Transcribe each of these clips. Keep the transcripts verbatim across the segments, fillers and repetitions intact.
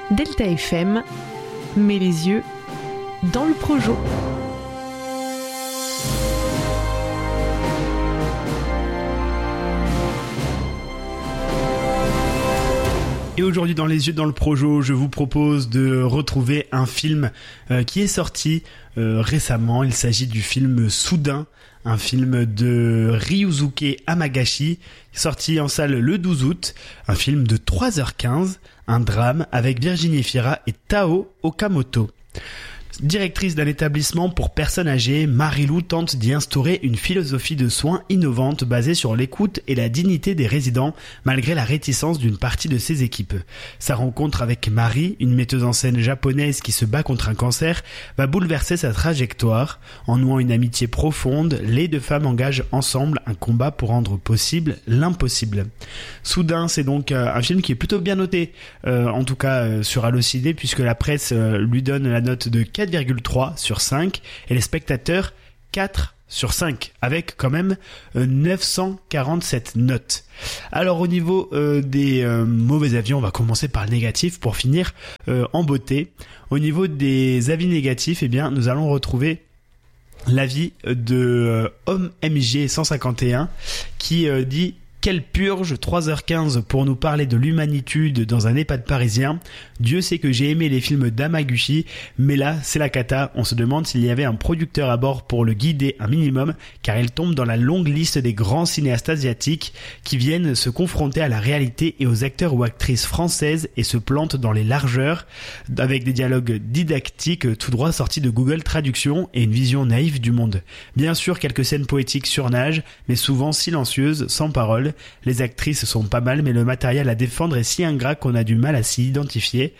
Delta F M met les yeux dans le projo. Et aujourd'hui dans les yeux dans le projo, je vous propose de retrouver un film euh, qui est sorti euh, récemment. Il s'agit du film Soudain, un film de Ryusuke Hamagashi, sorti en salle le douze août, un film de trois heures quinze, un drame avec Virginie Efira et Tao Okamoto. Directrice d'un établissement pour personnes âgées, Marie-Lou tente d'y instaurer une philosophie de soins innovante basée sur l'écoute et la dignité des résidents, malgré la réticence d'une partie de ses équipes. Sa rencontre avec Marie, une metteuse en scène japonaise qui se bat contre un cancer, va bouleverser sa trajectoire. En nouant une amitié profonde, les deux femmes engagent ensemble un combat pour rendre possible l'impossible. Soudain, c'est donc euh, un film qui est plutôt bien noté, euh, en tout cas euh, sur Allociné, puisque la presse euh, lui donne la note de quatre virgule trois sur cinq et les spectateurs quatre sur cinq, avec quand même euh, neuf cent quarante-sept notes. Alors au niveau euh, des euh, mauvais avis, on va commencer par le négatif pour finir euh, en beauté. Au niveau des avis négatifs, eh bien nous allons retrouver l'avis de euh, Homme M G cent cinquante et un qui euh, dit: quelle purge, trois heures quinze pour nous parler de l'humanitude dans un EHPAD parisien. Dieu sait que j'ai aimé les films d'Hamaguchi, mais là, c'est la cata. On se demande s'il y avait un producteur à bord pour le guider un minimum, car il tombe dans la longue liste des grands cinéastes asiatiques qui viennent se confronter à la réalité et aux acteurs ou actrices françaises et se plantent dans les largeurs, avec des dialogues didactiques tout droit sortis de Google Traduction et une vision naïve du monde. Bien sûr, quelques scènes poétiques surnagent, mais souvent silencieuses, sans parole. Les actrices sont pas mal, mais le matériel à défendre est si ingrat qu'on a du mal à s'y identifier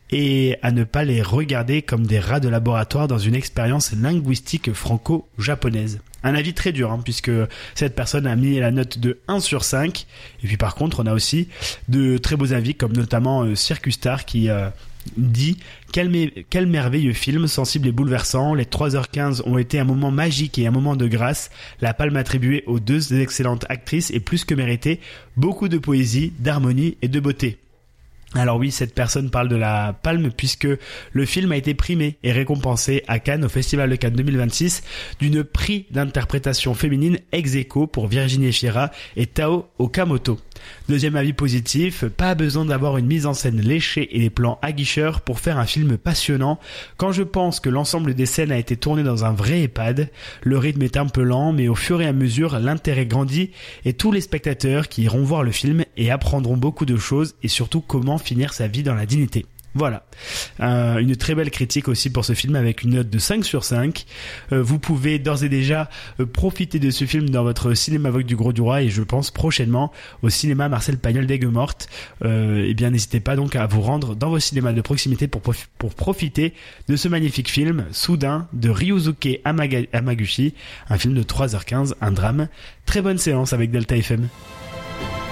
et à ne pas les regarder comme des rats de laboratoire dans une expérience linguistique franco-japonaise. Un avis très dur, hein, puisque cette personne a mis la note de un sur cinq. Et puis par contre, on a aussi de très beaux avis, comme notamment euh, Circus Star qui euh, dit quel, me- quel merveilleux film, sensible et bouleversant. Les trois heures quinze ont été un moment magique et un moment de grâce. La palme attribuée aux deux excellentes actrices est plus que méritée. Beaucoup de poésie, d'harmonie et de beauté. Alors oui, cette personne parle de la palme puisque le film a été primé et récompensé à Cannes au Festival de Cannes deux mille vingt-six d'une prix d'interprétation féminine ex aequo pour Virginie Efira et Tao Okamoto. Deuxième avis positif, pas besoin d'avoir une mise en scène léchée et des plans aguicheurs pour faire un film passionnant. Quand je pense que l'ensemble des scènes a été tourné dans un vrai EHPAD, le rythme est un peu lent, mais au fur et à mesure, l'intérêt grandit et tous les spectateurs qui iront voir le film et apprendront beaucoup de choses et surtout comment finir sa vie dans la dignité. Voilà, euh, une très belle critique aussi pour ce film avec une note de cinq sur cinq. Euh, vous pouvez d'ores et déjà euh, profiter de ce film dans votre cinéma Vogue du Gros du Roi et je pense prochainement au cinéma Marcel Pagnol d'Aigues-Mortes. Euh, et bien n'hésitez pas donc à vous rendre dans vos cinémas de proximité pour, prof- pour profiter de ce magnifique film Soudain de Ryusuke Hamaga- Hamaguchi, un film de trois heures quinze, un drame. Très bonne séance avec Delta F M.